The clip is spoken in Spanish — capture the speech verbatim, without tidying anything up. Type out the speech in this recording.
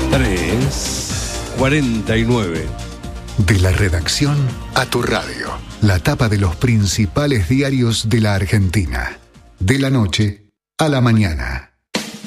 tres cuarenta y nueve. De la redacción a tu radio. La tapa de los principales diarios de la Argentina. De la noche a la mañana.